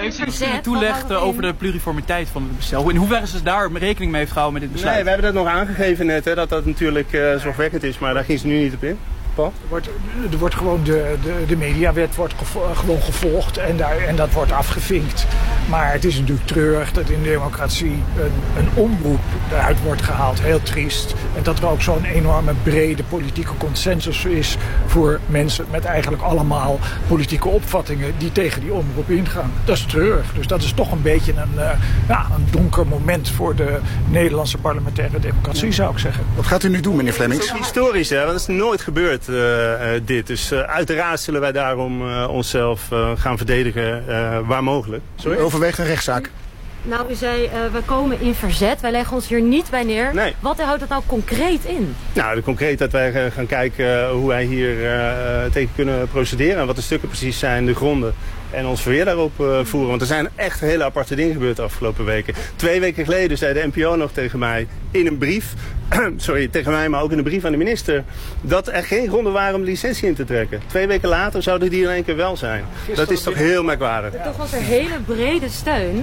heeft u toelicht over de pluriformiteit van het bestel? In hoeverre is daar rekening mee heeft gehouden met dit besluit? Nee, we hebben dat nog aangegeven net, hè, dat dat natuurlijk zorgwekkend is, maar daar ging ze nu niet op in. Er wordt gewoon de mediawet wordt gewoon gevolgd en dat wordt afgevinkt. Maar het is natuurlijk treurig dat in democratie een omroep eruit wordt gehaald. Heel triest. En dat er ook zo'n enorme brede politieke consensus is voor mensen met eigenlijk allemaal politieke opvattingen die tegen die omroep ingaan. Dat is treurig. Dus dat is toch een beetje een donker moment voor de Nederlandse parlementaire democratie, zou ik zeggen. Wat gaat u nu doen, meneer Flemmings? Het is historisch, hè? Want dat is nooit gebeurd, dit. Dus uiteraard zullen wij daarom onszelf gaan verdedigen waar mogelijk. Sorry? Overweegt een rechtszaak? Nou, u zei, we komen in verzet. Wij leggen ons hier niet bij neer. Nee. Wat houdt dat nou concreet in? Nou, concreet dat wij gaan kijken hoe wij hier tegen kunnen procederen. En wat de stukken precies zijn, de gronden. En ons verweer daarop voeren. Want er zijn echt hele aparte dingen gebeurd de afgelopen weken. 2 weken geleden zei de NPO nog tegen mij in een brief... sorry, tegen mij, maar ook in een brief aan de minister... dat er geen gronden waren om de licentie in te trekken. 2 weken later zouden die in één keer wel zijn. Dat is toch heel merkwaardig. Toch was er hele brede steun.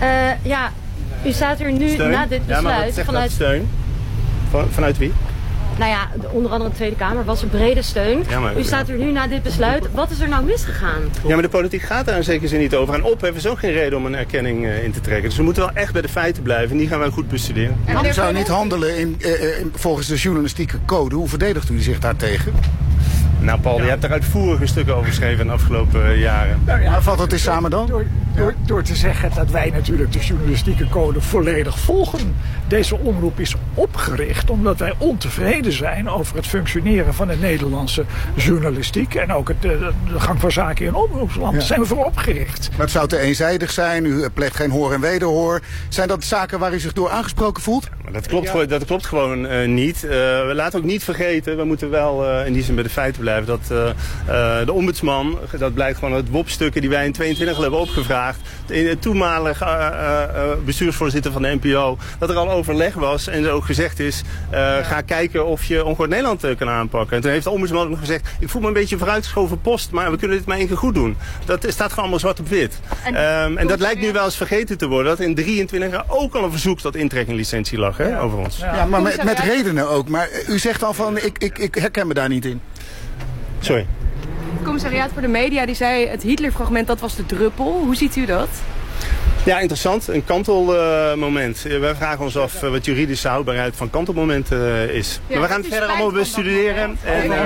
U staat er nu steun? na dit besluit... Ja, maar wat zegt dat steun? Vanuit wie? Nou ja, onder andere de Tweede Kamer was er brede steun. Ja, u staat er nu na dit besluit. Wat is er nou misgegaan? Ja, maar de politiek gaat daar in zekere zin niet over. En ophef is ook geen reden om een erkenning in te trekken. Dus we moeten wel echt bij de feiten blijven. En die gaan wij goed bestuderen. U zou niet handelen volgens de journalistieke code. Hoe verdedigt u zich daartegen? Nou Paul, je hebt er uitvoerige stukken over geschreven in de afgelopen jaren. Nou ja, maar vat het eens samen dan? Door te zeggen dat wij natuurlijk de journalistieke code volledig volgen. Deze omroep is opgericht omdat wij ontevreden zijn over het functioneren van de Nederlandse journalistiek. En ook de gang van zaken in omroepsland. Daar zijn we voor opgericht. Maar het zou te eenzijdig zijn. U pleegt geen hoor en wederhoor. Zijn dat zaken waar u zich door aangesproken voelt? Dat klopt gewoon niet. We laten ook niet vergeten, we moeten wel in die zin bij de feiten blijven, dat de ombudsman, dat blijkt gewoon uit WOP-stukken die wij in 22 hebben opgevraagd, de toenmalige bestuursvoorzitter van de NPO, dat er al overleg was en er ook gezegd is, ga kijken of je Ongehoord Nederland kan aanpakken. En toen heeft de ombudsman ook nog gezegd, ik voel me een beetje vooruitgeschoven post, maar we kunnen dit maar één keer goed doen. Dat staat gewoon allemaal zwart op wit. En dat lijkt nu wel eens vergeten te worden, dat in 23 jaar ook al een verzoek tot intrekkinglicentie lag, hè, over ons. Ja, maar met redenen ook. Maar u zegt al van, ik herken me daar niet in. Sorry. Het commissariaat voor de media die zei het Hitler-fragment, dat was de druppel. Hoe ziet u dat? Ja, interessant. Een kantelmoment. Wij vragen ons af wat juridische houdbaarheid van kantelmomenten is. Ja, maar we gaan het verder allemaal bestuderen.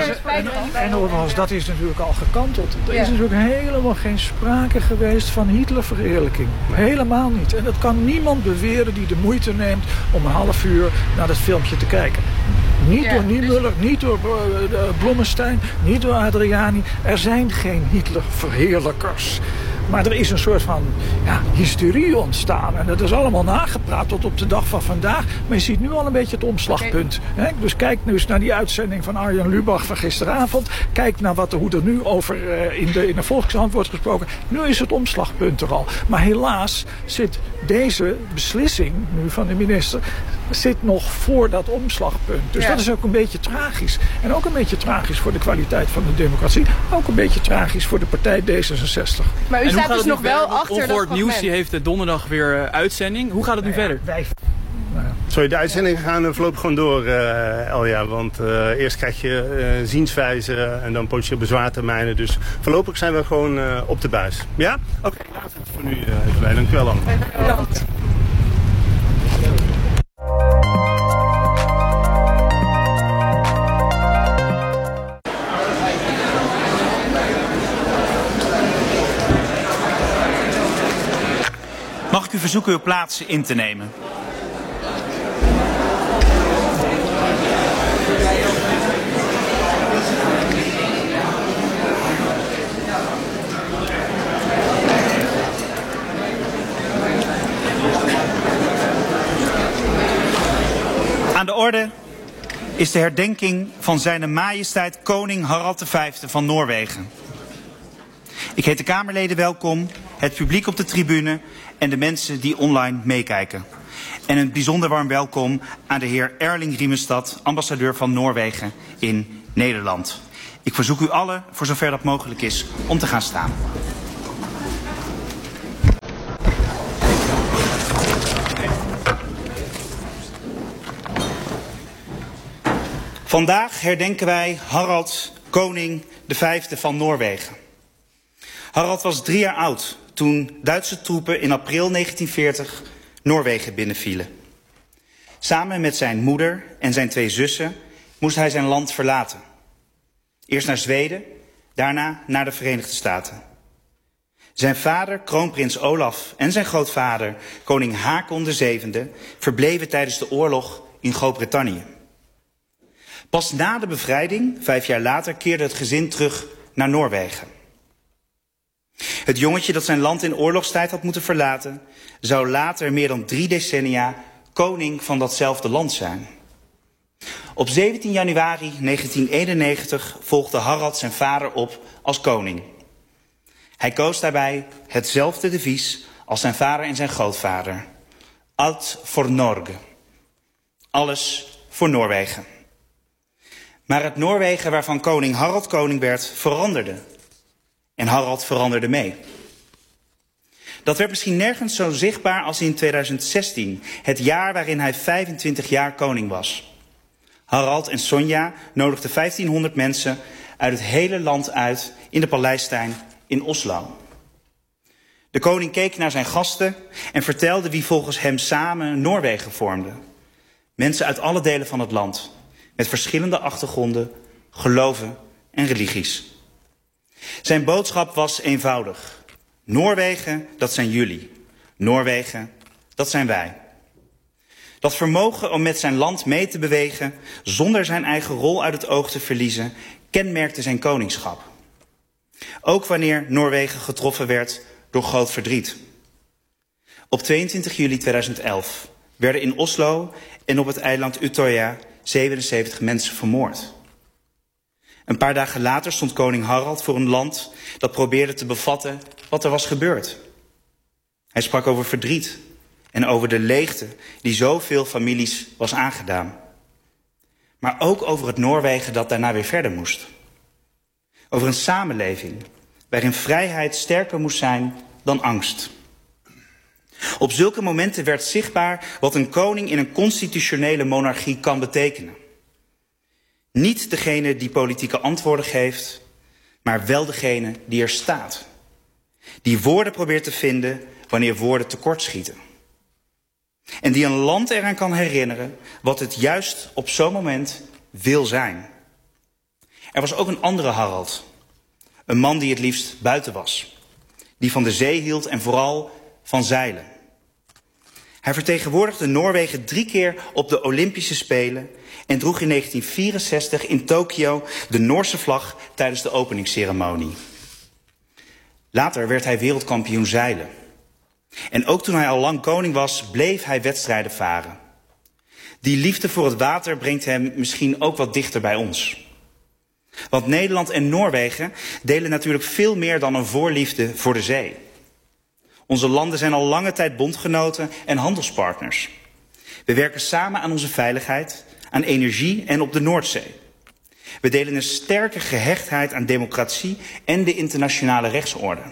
En nogmaals, dat is natuurlijk al gekanteld. Er is natuurlijk helemaal geen sprake geweest van Hitlerverheerlijking. Helemaal niet. En dat kan niemand beweren die de moeite neemt om een half uur naar dat filmpje te kijken. Niet door Niemöller, niet door Blommestein, niet door Adriani. Er zijn geen Hitlerverheerlijkers. Maar er is een soort van hysterie ontstaan. En dat is allemaal nagepraat tot op de dag van vandaag. Maar je ziet nu al een beetje het omslagpunt. Okay. Dus kijk nu eens naar die uitzending van Arjen Lubach van gisteravond. Kijk naar hoe er nu over in de Volkskrant wordt gesproken. Nu is het omslagpunt er al. Maar helaas zit deze beslissing nu van de minister zit nog voor dat omslagpunt. Dus dat is ook een beetje tragisch. En ook een beetje tragisch voor de kwaliteit van de democratie. Ook een beetje tragisch voor de partij D66. Maar u staat dus nog wel achter dat Ongehoord Nieuws die heeft donderdag weer uitzending. Hoe gaat het nu verder? Sorry, de uitzendingen gaan voorlopig gewoon door, Elja. Want eerst krijg je zienswijze en dan potentieel bezwaartermijnen. Dus voorlopig zijn we gewoon op de buis. Ja? Oké, laten we het voor nu even bij. Dank u wel allemaal. Bedankt. Mag ik u verzoeken uw plaatsen in te nemen? Aan de orde is de herdenking van Zijne Majesteit Koning Harald V van Noorwegen. Ik heet de Kamerleden welkom, het publiek op de tribune en de mensen die online meekijken. En een bijzonder warm welkom aan de heer Erling Riemestad, ambassadeur van Noorwegen in Nederland. Ik verzoek u allen, voor zover dat mogelijk is, om te gaan staan. Vandaag herdenken wij Harald, koning V van Noorwegen. Harald was 3 jaar oud toen Duitse troepen in april 1940 Noorwegen binnenvielen. Samen met zijn moeder en zijn 2 zussen moest hij zijn land verlaten. Eerst naar Zweden, daarna naar de Verenigde Staten. Zijn vader, kroonprins Olaf, en zijn grootvader, koning Haakon VII, verbleven tijdens de oorlog in Groot-Brittannië. Pas na de bevrijding, 5 jaar later, keerde het gezin terug naar Noorwegen. Het jongetje dat zijn land in oorlogstijd had moeten verlaten, zou later meer dan 3 decennia koning van datzelfde land zijn. Op 17 januari 1991 volgde Harald zijn vader op als koning. Hij koos daarbij hetzelfde devies als zijn vader en zijn grootvader. Alt voor Norge. Alles voor Noorwegen. Maar het Noorwegen waarvan koning Harald koning werd, veranderde. En Harald veranderde mee. Dat werd misschien nergens zo zichtbaar als in 2016, het jaar waarin hij 25 jaar koning was. Harald en Sonja nodigden 1500 mensen uit het hele land uit in de Paleistuin in Oslo. De koning keek naar zijn gasten en vertelde wie volgens hem samen Noorwegen vormden. Mensen uit alle delen van het land, met verschillende achtergronden, geloven en religies. Zijn boodschap was eenvoudig. Noorwegen, dat zijn jullie. Noorwegen, dat zijn wij. Dat vermogen om met zijn land mee te bewegen, zonder zijn eigen rol uit het oog te verliezen, kenmerkte zijn koningschap. Ook wanneer Noorwegen getroffen werd door groot verdriet. Op 22 juli 2011 werden in Oslo en op het eiland Utøya 77 mensen vermoord. Een paar dagen later stond koning Harald voor een land dat probeerde te bevatten wat er was gebeurd. Hij sprak over verdriet en over de leegte die zoveel families was aangedaan. Maar ook over het Noorwegen dat daarna weer verder moest. Over een samenleving waarin vrijheid sterker moest zijn dan angst. Op zulke momenten werd zichtbaar wat een koning in een constitutionele monarchie kan betekenen. Niet degene die politieke antwoorden geeft, maar wel degene die er staat. Die woorden probeert te vinden wanneer woorden tekortschieten. En die een land eraan kan herinneren wat het juist op zo'n moment wil zijn. Er was ook een andere Harald. Een man die het liefst buiten was. Die van de zee hield en vooral van zeilen. Hij vertegenwoordigde Noorwegen 3 keer op de Olympische Spelen en droeg in 1964 in Tokio de Noorse vlag tijdens de openingsceremonie. Later werd hij wereldkampioen zeilen. En ook toen hij al lang koning was, bleef hij wedstrijden varen. Die liefde voor het water brengt hem misschien ook wat dichter bij ons. Want Nederland en Noorwegen delen natuurlijk veel meer dan een voorliefde voor de zee. Onze landen zijn al lange tijd bondgenoten en handelspartners. We werken samen aan onze veiligheid, aan energie en op de Noordzee. We delen een sterke gehechtheid aan democratie en de internationale rechtsorde.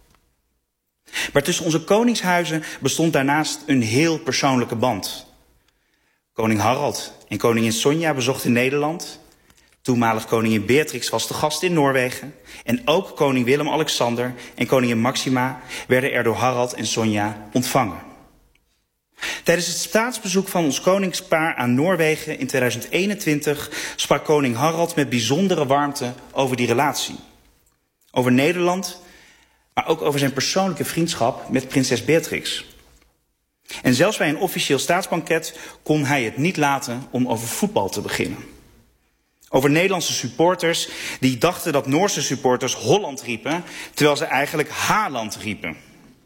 Maar tussen onze koningshuizen bestond daarnaast een heel persoonlijke band. Koning Harald en koningin Sonja bezochten Nederland. Toenmalig koningin Beatrix was te gast in Noorwegen. En ook koning Willem-Alexander en koningin Maxima werden er door Harald en Sonja ontvangen. Tijdens het staatsbezoek van ons koningspaar aan Noorwegen in 2021 sprak koning Harald met bijzondere warmte over die relatie. Over Nederland, maar ook over zijn persoonlijke vriendschap met prinses Beatrix. En zelfs bij een officieel staatsbanket kon hij het niet laten om over voetbal te beginnen. Over Nederlandse supporters die dachten dat Noorse supporters Holland riepen, terwijl ze eigenlijk Haaland riepen.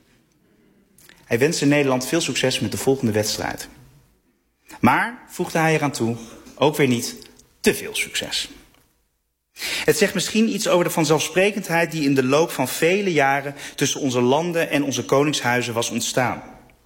Hij wenste Nederland veel succes met de volgende wedstrijd. Maar, voegde hij eraan toe, ook weer niet te veel succes. Het zegt misschien iets over de vanzelfsprekendheid die in de loop van vele jaren tussen onze landen en onze koningshuizen was ontstaan.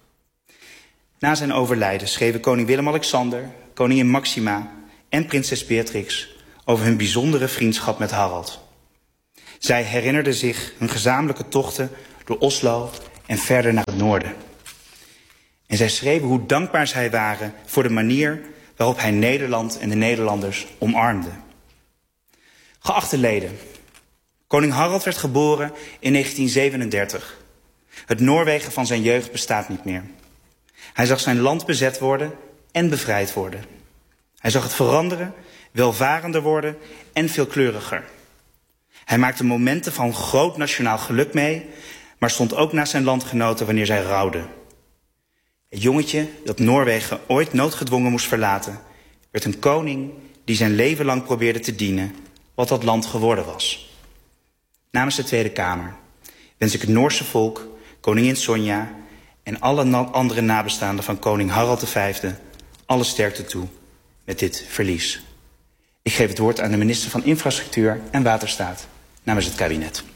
Na zijn overlijden schreven koning Willem-Alexander, koningin Maxima en prinses Beatrix over hun bijzondere vriendschap met Harald. Zij herinnerden zich hun gezamenlijke tochten door Oslo en verder naar het noorden. En zij schreven hoe dankbaar zij waren voor de manier waarop hij Nederland en de Nederlanders omarmde. Geachte leden, koning Harald werd geboren in 1937. Het Noorwegen van zijn jeugd bestaat niet meer. Hij zag zijn land bezet worden en bevrijd worden. Hij zag het veranderen, welvarender worden en veelkleuriger. Hij maakte momenten van groot nationaal geluk mee, maar stond ook naast zijn landgenoten wanneer zij rouwden. Het jongetje dat Noorwegen ooit noodgedwongen moest verlaten, werd een koning die zijn leven lang probeerde te dienen wat dat land geworden was. Namens de Tweede Kamer wens ik het Noorse volk, koningin Sonja en alle andere nabestaanden van koning Harald V alle sterkte toe met dit verlies. Ik geef het woord aan de minister van Infrastructuur en Waterstaat namens het kabinet.